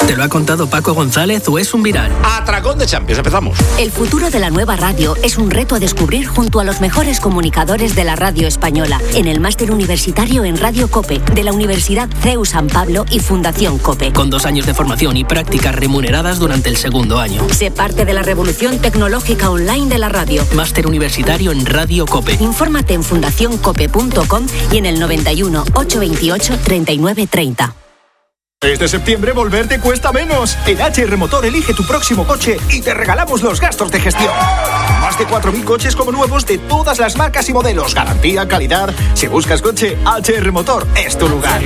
¿Te lo ha contado Paco González o es un viral? Atracón de Champions, empezamos. El futuro de la nueva radio es un reto a descubrir junto a los mejores comunicadores de la radio española en el máster universitario en Radio COPE de la Universidad CEU San Pablo y Fundación COPE. Con 2 años de formación y prácticas remuneradas durante el segundo año. Sé parte de la revolución tecnológica online de la radio. Máster universitario en Radio COPE. Infórmate en fundacioncope.com y en el 91 828 39 30. Este septiembre volver te cuesta menos. En HR Motor elige tu próximo coche y te regalamos los gastos de gestión. Más de 4.000 coches como nuevos de todas las marcas y modelos. Garantía, calidad. Si buscas coche, HR Motor es tu lugar.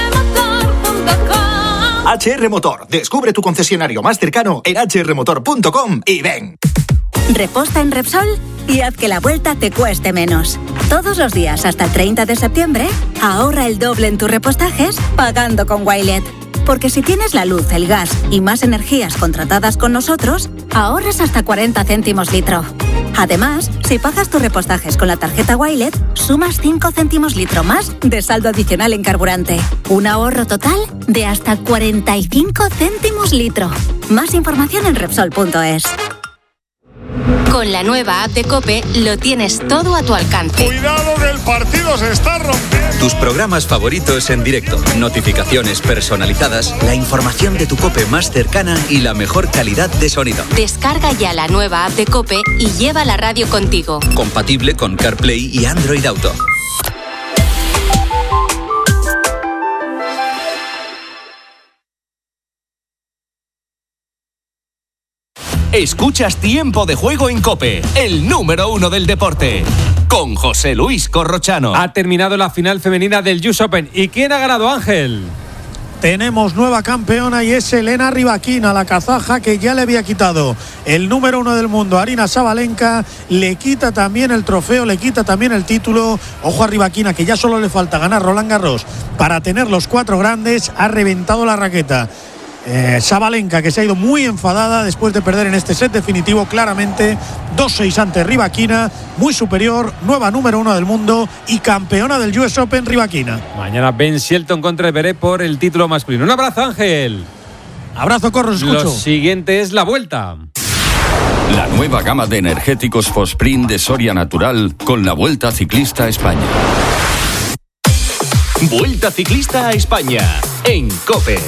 HR Motor. Descubre tu concesionario más cercano en hrmotor.com y ven. Reposta en Repsol y haz que la vuelta te cueste menos. Todos los días hasta el 30 de septiembre, ahorra el doble en tus repostajes pagando con Wilet. Porque si tienes la luz, el gas y más energías contratadas con nosotros, ahorras hasta 40 céntimos litro. Además, si pagas tus repostajes con la tarjeta Wilet, sumas 5 céntimos litro más de saldo adicional en carburante. Un ahorro total de hasta 45 céntimos litro. Más información en Repsol.es. Con la nueva app de COPE lo tienes todo a tu alcance. Cuidado que el partido se está rompiendo. Tus programas favoritos en directo, notificaciones personalizadas, la información de tu COPE más cercana y la mejor calidad de sonido. Descarga ya la nueva app de COPE y lleva la radio contigo. Compatible con CarPlay y Android Auto. Escuchas Tiempo de Juego en COPE, el número 1 del deporte, con José Luis Corrochano. Ha terminado la final femenina del US Open. ¿Y quién ha ganado, Ángel? Tenemos nueva campeona y es Elena Rybakina, la kazaja que ya le había quitado el número 1 del mundo, Aryna Sabalenka. Le quita también el trofeo, le quita también el título. Ojo a Rybakina, que ya solo le falta ganar Roland Garros para tener los 4 grandes. Ha reventado la raqueta. Sabalenka, que se ha ido muy enfadada después de perder en este set definitivo claramente 2-6 ante Rybakina, muy superior, nueva número 1 del mundo y campeona del US Open Rybakina. Mañana Ben Shelton contra Zverev por el título masculino. Un abrazo, Ángel. Abrazo, Corros, escucho. Lo siguiente es la Vuelta. La nueva gama de energéticos Fosprint de Soria Natural con la Vuelta Ciclista a España. Vuelta Ciclista a España en COPE.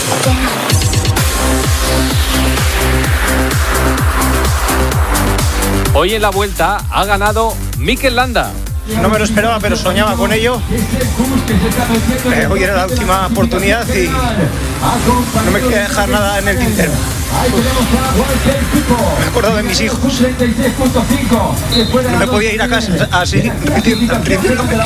Hoy en la Vuelta ha ganado Mikel Landa. No me lo esperaba, pero soñaba con ello. Hoy era la última oportunidad y no me quería dejar nada en el tintero. Me he acordado de mis hijos. No me podía ir a casa así, rindiéndome.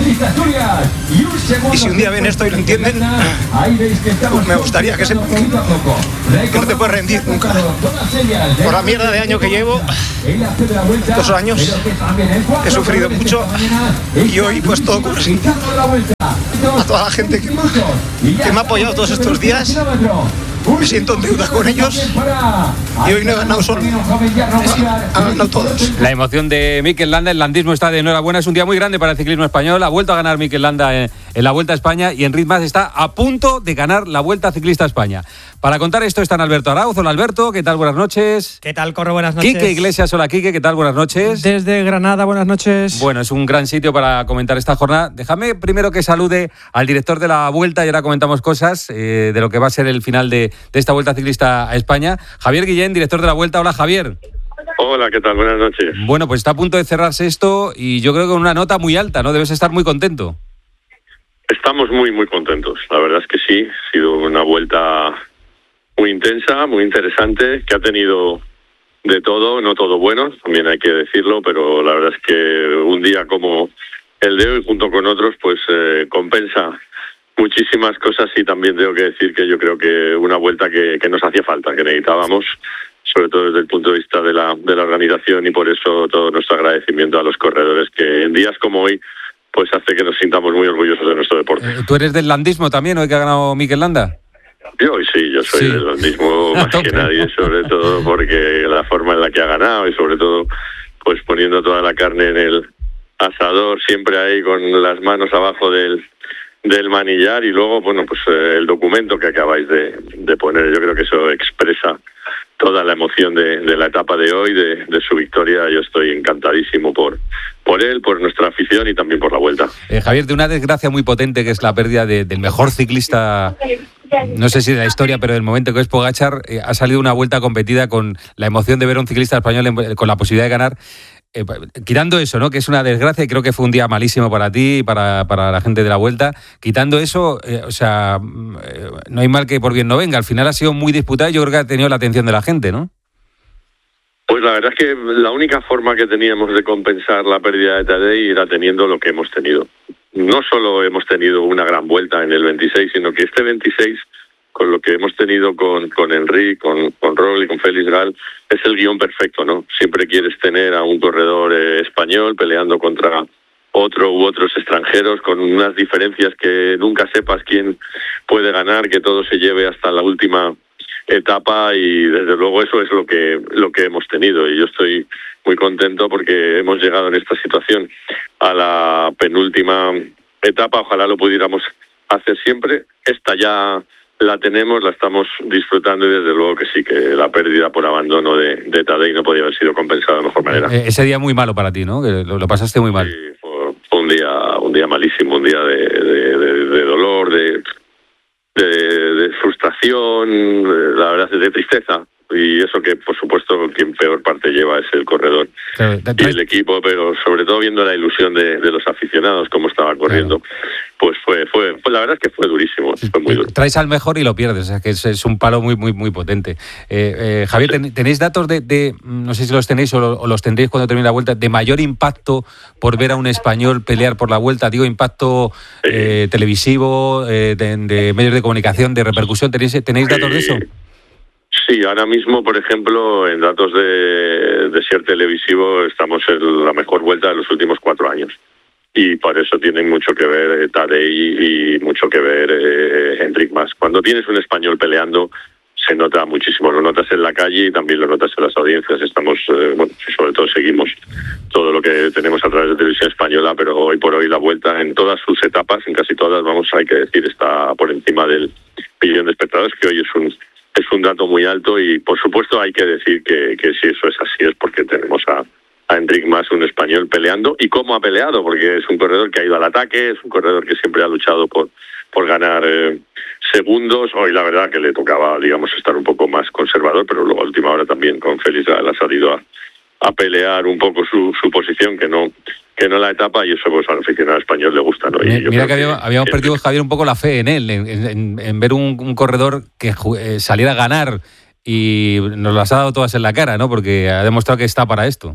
Y si un día ven esto y lo entienden, me gustaría que sepan que no te puedes rendir nunca. Por la mierda de año que llevo, 2 años, he sufrido mucho y hoy pues todo ocurre así. A toda la gente que me ha apoyado todos estos días, me siento en deuda con ellos y hoy no he ganado solo, han ganado todos. La emoción de Mikel Landa, el landismo está de enhorabuena, es un día muy grande para el ciclismo español. Ha vuelto a ganar Mikel Landa en la Vuelta a España y Enric Mas está a punto de ganar la Vuelta Ciclista a España. Para contar esto están Alberto Arauz. Hola, Alberto, ¿qué tal? Buenas noches. ¿Qué tal, Corro? Buenas noches. Quique Iglesias, hola, Quique, ¿qué tal? Buenas noches. Desde Granada, buenas noches. Bueno, es un gran sitio para comentar esta jornada. Déjame primero que salude al director de la Vuelta y ahora comentamos cosas de lo que va a ser el final de esta Vuelta Ciclista a España. Javier Guillén, director de la Vuelta. Hola, Javier. Hola, ¿qué tal? Buenas noches. Bueno, pues está a punto de cerrarse esto y yo creo que con una nota muy alta, ¿no? Debes estar muy contento. Estamos muy, muy contentos. La verdad es que sí, ha sido una vuelta muy intensa, muy interesante, que ha tenido de todo, no todo bueno, también hay que decirlo, pero la verdad es que un día como el de hoy, junto con otros, pues compensa muchísimas cosas y también tengo que decir que yo creo que una vuelta que nos hacía falta, que necesitábamos, sobre todo desde el punto de vista de la organización, y por eso todo nuestro agradecimiento a los corredores que en días como hoy pues hace que nos sintamos muy orgullosos de nuestro deporte. ¿Tú eres del landismo también, hoy que ha ganado Mikel Landa? Yo soy del landismo más que nadie, sobre todo porque la forma en la que ha ganado y sobre todo pues poniendo toda la carne en el asador, siempre ahí con las manos abajo del del manillar y luego, bueno, pues el documento que acabáis de poner. Yo creo que eso expresa toda la emoción de la etapa de hoy, de su victoria. Yo estoy encantadísimo por él, por nuestra afición y también por la Vuelta. Javier, de una desgracia muy potente que es la pérdida del mejor ciclista, no sé si de la historia, pero del momento, que es Pogačar, ha salido una Vuelta competida con la emoción de ver a un ciclista español con la posibilidad de ganar. Quitando eso, ¿no?, que es una desgracia y creo que fue un día malísimo para ti y para la gente de la Vuelta, quitando eso, no hay mal que por bien no venga. Al final ha sido muy disputado y yo creo que ha tenido la atención de la gente, ¿no? Pues la verdad es que la única forma que teníamos de compensar la pérdida de Tadej era teniendo lo que hemos tenido. No solo hemos tenido una gran Vuelta en el 26, sino que este 26, con lo que hemos tenido con Enric, con Roglic y con Félix Gall, es el guión perfecto, ¿no? Siempre quieres tener a un corredor español peleando contra otro u otros extranjeros, con unas diferencias que nunca sepas quién puede ganar, que todo se lleve hasta la última etapa, y desde luego eso es lo que hemos tenido, y yo estoy muy contento porque hemos llegado en esta situación a la penúltima etapa. Ojalá lo pudiéramos hacer siempre. Esta ya la tenemos, la estamos disfrutando, y desde luego que sí, que la pérdida por abandono de Tadej no podía haber sido compensada de mejor manera. Ese día muy malo para ti, ¿no? Que lo pasaste muy mal. Sí, fue un día malísimo, un día de dolor, de frustración, la verdad es de tristeza. Y eso que, por supuesto, quien peor parte lleva es el corredor y el equipo, pero sobre todo viendo la ilusión de los aficionados, cómo estaba corriendo, pues fue la verdad es que fue durísimo, fue muy duro. Traes al mejor y lo pierdes, o sea, que es un palo muy muy muy potente. Javier, ¿tenéis datos de no sé si los tenéis o los tendréis cuando termine la Vuelta, de mayor impacto por ver a un español pelear por la Vuelta? Digo, impacto televisivo, de medios de comunicación, de repercusión. ¿Tenéis datos de eso? Sí, ahora mismo, por ejemplo, en datos de share televisivo estamos en la mejor Vuelta de los últimos 4 años. Y por eso tienen mucho que ver Tadej y mucho que ver Enric Mas. Cuando tienes un español peleando, se nota muchísimo. Lo notas en la calle y también lo notas en las audiencias. Estamos, sobre todo seguimos todo lo que tenemos a través de Televisión Española, pero hoy por hoy la Vuelta en todas sus etapas, en casi todas, hay que decir, está por encima del 1 millón de espectadores, que hoy es un dato muy alto, y por supuesto hay que decir que si eso es así es porque tenemos a Enric Mas, un español, peleando, y cómo ha peleado, porque es un corredor que ha ido al ataque, es un corredor que siempre ha luchado por ganar segundos. Hoy la verdad que le tocaba, digamos, estar un poco más conservador, pero luego a última hora también con Félix Gall ha salido a pelear un poco su posición, que no la etapa, y eso pues al aficionado español le gusta, ¿no? Y mira que habíamos perdido, Javier, un poco la fe en él, en ver un corredor que saliera a ganar, y nos las ha dado todas en la cara, ¿no? Porque ha demostrado que está para esto.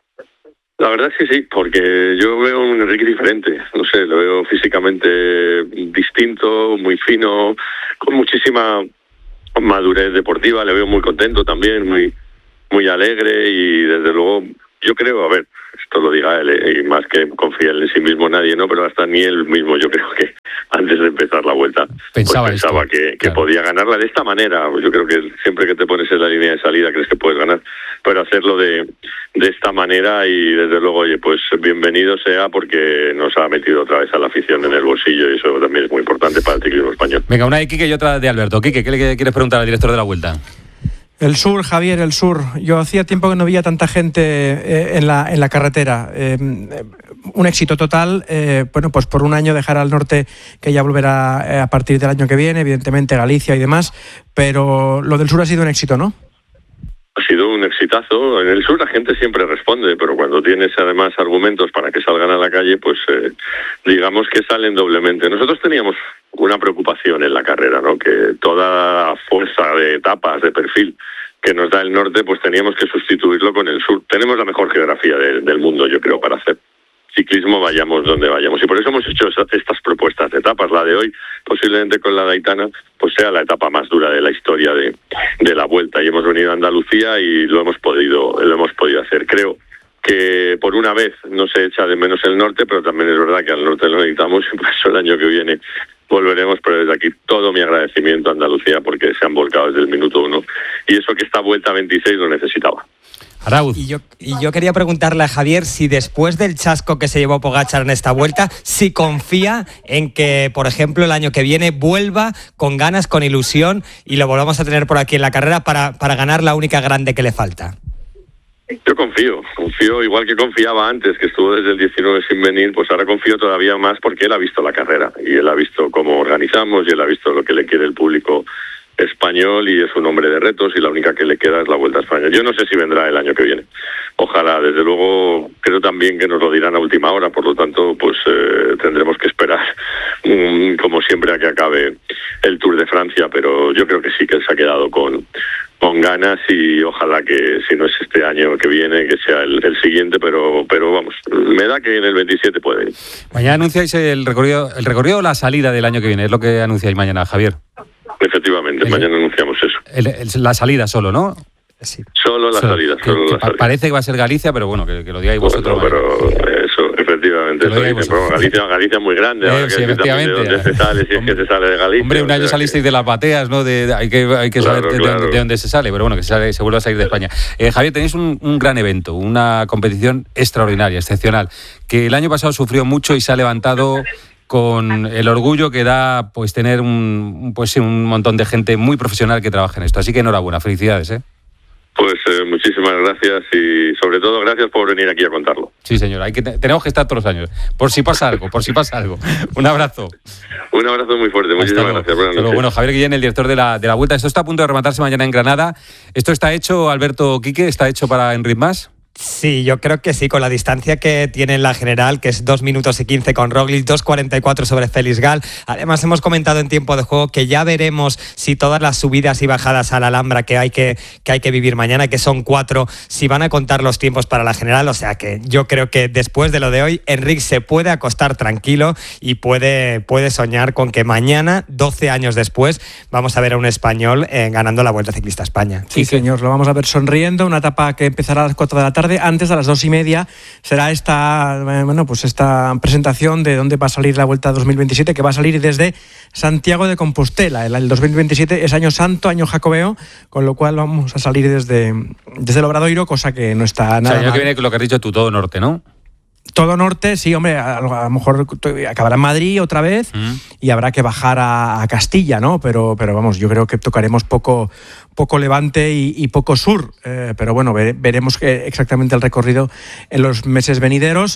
La verdad es que sí, porque yo veo un Enric diferente, no sé, lo veo físicamente distinto, muy fino, con muchísima madurez deportiva, le veo muy contento también, muy alegre, y desde luego yo creo, a ver, esto lo diga él, y más que confía en sí mismo nadie, ¿no? Pero hasta ni él mismo, yo creo que antes de empezar la Vuelta pensaba que podía ganarla de esta manera. Yo creo que siempre que te pones en la línea de salida crees que puedes ganar, pero hacerlo de esta manera, y desde luego, oye, pues bienvenido sea, porque nos ha metido otra vez a la afición en el bolsillo, y eso también es muy importante para el ciclismo español. Venga, una de Quique y otra de Alberto. Quique, ¿qué le quieres preguntar al director de la Vuelta? El Sur, Javier, el Sur. Yo hacía tiempo que no veía tanta gente en la carretera. Un éxito total. Pues por un año dejar al norte, que ya volverá a partir del año que viene, evidentemente Galicia y demás, pero lo del Sur ha sido un éxito, ¿no? Ha sido un exitazo. En el Sur la gente siempre responde, pero cuando tienes además argumentos para que salgan a la calle, pues digamos que salen doblemente. Nosotros teníamos una preocupación en la carrera, ¿no? Que toda la fuerza de etapas, de perfil que nos da el norte, pues teníamos que sustituirlo con el sur. Tenemos la mejor geografía del mundo, yo creo, para hacer ciclismo, vayamos donde vayamos. Y por eso hemos hecho estas propuestas de etapas. La de hoy, posiblemente con la de Aitana, pues sea la etapa más dura de la historia de la Vuelta. Y hemos venido a Andalucía y lo hemos podido hacer. Creo que por una vez no se echa de menos el norte, pero también es verdad que al norte lo necesitamos, y por eso el año que viene volveremos. Pero desde aquí todo mi agradecimiento a Andalucía, porque se han volcado desde el minuto 1, y eso que esta Vuelta 26 lo necesitaba. Arauz. Y yo quería preguntarle a Javier si después del chasco que se llevó Pogačar en esta vuelta, si confía en que, por ejemplo, el año que viene vuelva con ganas, con ilusión y lo volvamos a tener por aquí en la carrera para ganar la única grande que le falta. Yo confío igual que confiaba antes, que estuvo desde el 19 sin venir, pues ahora confío todavía más porque él ha visto la carrera y él ha visto cómo organizamos y él ha visto lo que le quiere el público español y es un hombre de retos y la única que le queda es la Vuelta a España. Yo no sé si vendrá el año que viene. Ojalá, desde luego, creo también que nos lo dirán a última hora, por lo tanto, pues tendremos que esperar, como siempre, a que acabe el Tour de Francia, pero yo creo que sí que él se ha quedado con ganas y ojalá que si no es este año que viene, que sea el siguiente, pero vamos, me da que en el 27 puede ir. Mañana anunciáis el recorrido o la salida del año que viene, es lo que anunciáis mañana, Javier. Efectivamente, mañana anunciamos eso. La salida solo, ¿no? Sí. Solo la salida. Parece que va a ser Galicia, pero bueno, que lo digáis vosotros. Pero eso, efectivamente. Galicia es muy grande. Ahora sí, que efectivamente. De dónde se sale, si es que se sale de Galicia. Hombre, un año salisteis de las bateas, ¿no? Hay que saber de dónde se sale, pero bueno, que se vuelve a salir de España. Javier, tenéis un gran evento, una competición extraordinaria, excepcional, que el año pasado sufrió mucho y se ha levantado con el orgullo que da pues tener un montón de gente muy profesional que trabaja en esto. Así que enhorabuena, felicidades, ¿eh? Pues muchísimas gracias y sobre todo gracias por venir aquí a contarlo. Sí, señor, tenemos que estar todos los años, por si pasa algo. Un abrazo. Un abrazo muy fuerte, muchísimas gracias. Bueno, Javier Guillén, el director de la Vuelta. Esto está a punto de rematarse mañana en Granada. ¿Esto está hecho, Alberto Quique, está hecho para en Ritmas? Sí, yo creo que sí, con la distancia que tiene en la general, que es 2 minutos y 15 con Roglic, 2:44 sobre Félix Gal. Además, hemos comentado en tiempo de juego que ya veremos si todas las subidas y bajadas a la Alhambra que hay que vivir mañana, que son 4, si van a contar los tiempos para la general. O sea que yo creo que después de lo de hoy, Enric se puede acostar tranquilo y puede soñar con que mañana, 12 años después, vamos a ver a un español ganando la Vuelta Ciclista a España. Sí, señor, lo vamos a ver sonriendo, una etapa que empezará a las 4 de la tarde. Antes de las 2:30 será esta presentación de dónde va a salir la Vuelta 2027, que va a salir desde Santiago de Compostela. El 2027 es año santo, año jacobeo, con lo cual vamos a salir desde el Obradoiro, cosa que no está nada mal. El año que viene, lo que has dicho tú, todo norte, ¿no? Todo norte, sí, hombre, a lo mejor acabará en Madrid otra vez y habrá que bajar a Castilla, ¿no? Pero vamos, yo creo que tocaremos poco levante y poco sur, pero bueno, veremos exactamente el recorrido en los meses venideros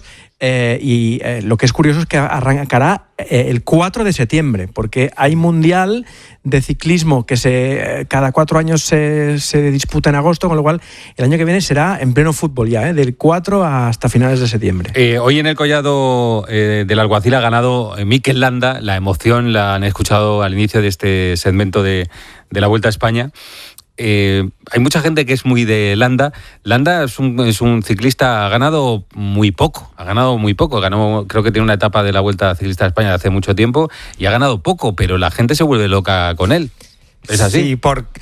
y lo que es curioso es que arrancará el 4 de septiembre, porque hay mundial de ciclismo que cada 4 años se disputa en agosto, con lo cual el año que viene será en pleno fútbol ya, del 4 hasta finales de septiembre. Hoy en el collado del Alguacil ha ganado Mikel Landa. La emoción la han escuchado al inicio de este segmento de la Vuelta a España. Hay mucha gente que es muy de Landa. Landa es un ciclista, ha ganado muy poco. Creo que tiene una etapa de la Vuelta Ciclista a España de hace mucho tiempo y ha ganado poco, pero la gente se vuelve loca con él. ¿Es así? Sí,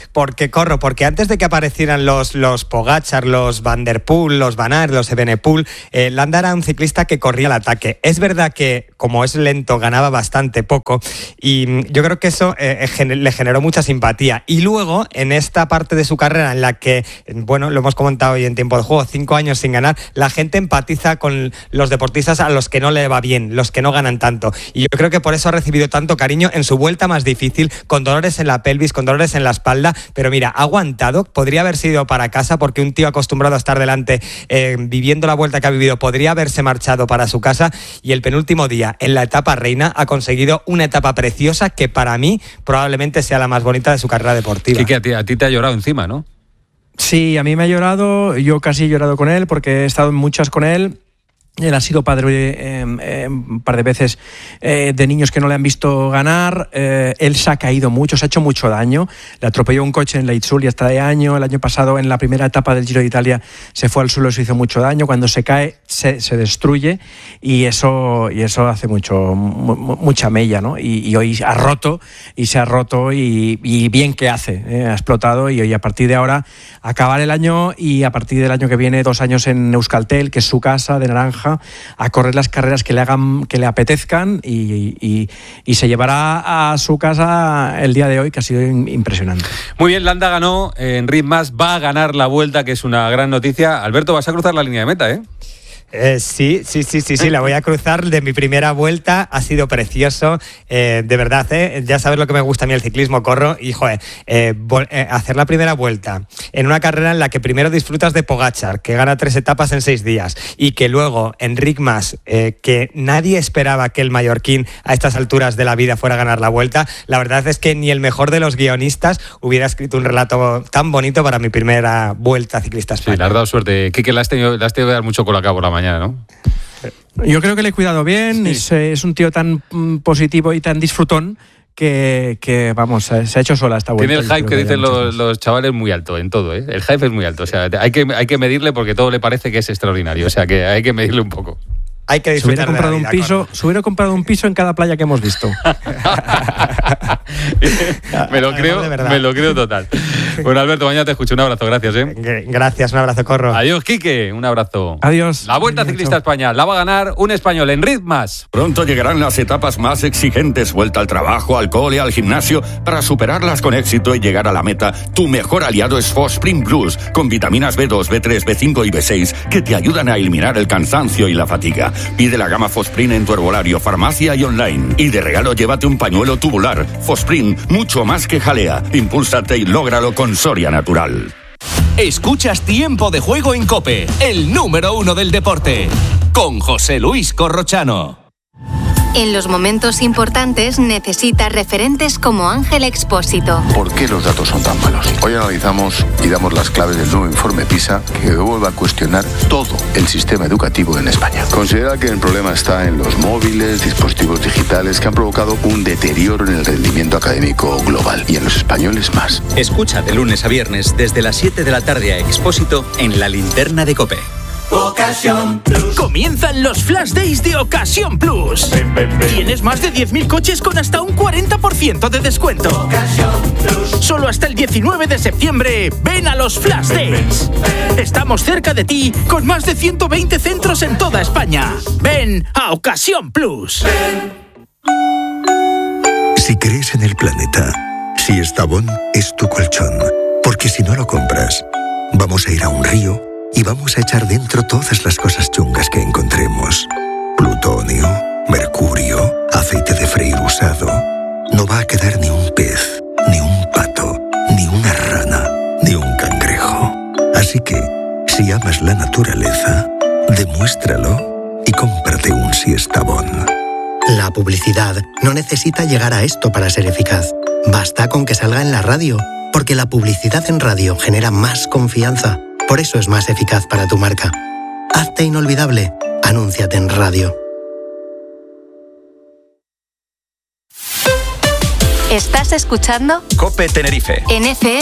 porque antes de que aparecieran los Pogačar, los Van der Poel, los Van Aert, los Evenepoel, Landa era un ciclista que corría al ataque. Es verdad que, como es lento, ganaba bastante poco y yo creo que eso le generó mucha simpatía. Y luego, en esta parte de su carrera en la que, bueno, lo hemos comentado hoy en tiempo de juego, 5 años sin ganar, la gente empatiza con los deportistas a los que no le va bien, los que no ganan tanto. Y yo creo que por eso ha recibido tanto cariño en su vuelta más difícil, con dolores en la pelvis, con dolores en la espalda, pero mira, ha aguantado. Podría haber sido para casa, porque un tío acostumbrado a estar delante, viviendo la vuelta que ha vivido, podría haberse marchado para su casa, y el penúltimo día, en la etapa reina, ha conseguido una etapa preciosa que para mí probablemente sea la más bonita de su carrera deportiva. Sí, que a ti te ha llorado encima, ¿no? Sí, a mí me ha llorado, yo casi he llorado con él, porque he estado en muchas con él. Él ha sido padre un par de veces de niños que no le han visto ganar. Él se ha caído mucho, se ha hecho mucho daño. Le atropelló un coche en la Itzulia este año. El año pasado, en la primera etapa del Giro de Italia, se fue al suelo y se hizo mucho daño. Cuando se cae, se destruye y eso hace mucha mella, ¿no? Y hoy se ha roto y bien que hace. Ha explotado y hoy, a partir de ahora, acabar el año y a partir del año que viene, 2 años en Euskaltel, que es su casa, de naranja, cazaja a correr las carreras que le apetezcan y se llevará a su casa el día de hoy, que ha sido impresionante. Muy bien, Landa ganó en ritmas, va a ganar la Vuelta, que es una gran noticia. Alberto, vas a cruzar la línea de meta, ¿eh? Sí, la voy a cruzar de mi primera vuelta, ha sido precioso, de verdad, ya sabes lo que me gusta a mí el ciclismo, corro, y hacer la primera vuelta en una carrera en la que primero disfrutas de Pogačar, que gana 3 etapas en 6 días, y que luego Enric Mas, que nadie esperaba que el mallorquín a estas alturas de la vida fuera a ganar la Vuelta, la verdad es que ni el mejor de los guionistas hubiera escrito un relato tan bonito para mi primera Vuelta ciclista a España. Sí, le has dado suerte, que le has tenido que dar mucho colacao por la mañana, ¿no? Yo creo que le he cuidado bien, sí. Es un tío tan positivo y tan disfrutón que vamos, se ha hecho sola esta vuelta. Tiene el hype que dicen los chavales muy alto en todo, ¿eh? El hype es muy alto, o sea, hay que medirle porque todo le parece que es extraordinario, o sea, que hay que medirle un poco. Hay que disfrutar se hubiera comprado un piso en cada playa que hemos visto. me lo creo total. Bueno, Alberto, mañana te escucho. Un abrazo, gracias. Gracias, un abrazo, Corro. Adiós, Quique, un abrazo. Adiós. La Vuelta Ciclista a España la va a ganar un español, Enric Mas. Pronto llegarán las etapas más exigentes, vuelta al trabajo, al cole, al gimnasio. Para superarlas con éxito y llegar a la meta, tu mejor aliado es Fosprint Plus, con vitaminas B2, B3, B5 y B6 que te ayudan a eliminar el cansancio y la fatiga. Pide la gama Fosprint en tu herbolario, farmacia y online. Y de regalo llévate un pañuelo tubular. Fosprint, mucho más que jalea. Impúlsate y lógralo con Soria Natural. Escuchas Tiempo de Juego en COPE, el número 1 del deporte, con José Luis Corrochano. En los momentos importantes necesitas referentes como Ángel Expósito. ¿Por qué los datos son tan malos? Hoy analizamos y damos las claves del nuevo informe PISA que vuelve a cuestionar todo el sistema educativo en España. Considera que el problema está en los móviles, dispositivos digitales que han provocado un deterioro en el rendimiento académico global y en los españoles más. Escucha de lunes a viernes desde las 7 de la tarde a Expósito en La Linterna de COPE. Ocasión Plus. Comienzan los Flash Days de Ocasión Plus. Tienes más de 10.000 coches con hasta un 40% de descuento. Ocasión Plus. Solo hasta el 19 de septiembre, ven a los Flash Days. Estamos cerca de ti con más de 120 centros en toda España. Ven a Ocasión Plus. Si crees en el planeta, si Estavón es tu colchón, porque si no lo compras, vamos a ir a un río y vamos a echar dentro todas las cosas chungas que encontremos. Plutonio, mercurio, aceite de freír usado. No va a quedar ni un pez, ni un pato, ni una rana, ni un cangrejo. Así que, si amas la naturaleza, demuéstralo y cómprate un Siestabón. La publicidad no necesita llegar a esto para ser eficaz. Basta con que salga en la radio, porque la publicidad en radio genera más confianza. Por eso es más eficaz para tu marca. Hazte inolvidable. Anúnciate en radio. ¿Estás escuchando? COPE Tenerife. En FM